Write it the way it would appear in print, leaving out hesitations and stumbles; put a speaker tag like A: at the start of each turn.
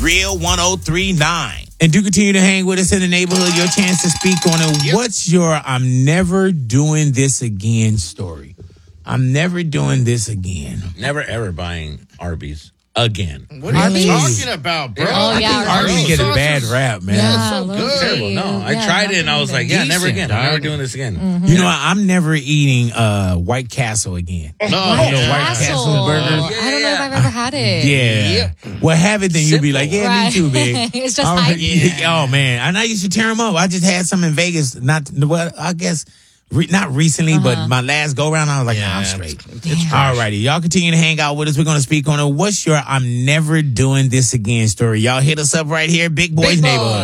A: Real 1039. And do continue to hang with us in the neighborhood. Your chance to speak on it. Yep. What's your I'm never doing this again story? I'm never doing this again.
B: Never ever buying Arby's again.
C: What are you talking about, bro?
D: Oh, yeah,
A: I think Arby's get a bad rap, man.
D: Yeah,
C: so good.
B: Terrible. No, I tried it and I was like, yeah, never again. I'm never doing this again.
D: Mm-hmm.
A: You know what? I'm never eating White Castle again.
C: No,
A: White Castle burgers.
D: I don't know if I've ever had it.
A: Yeah. Well, have it, then you'll be like, yeah,
D: Right.
A: me too, big.
D: It's just
A: All
D: hype.
A: Oh, man. And I used to tear them up. I just had some in Vegas. I guess, not recently, but my last go-round, I was like, nah, I'm straight. All righty. Y'all continue to hang out with us. We're going to speak on it. What's your I'm never doing this again story? Y'all hit us up right here, Big Boys Neighborhood.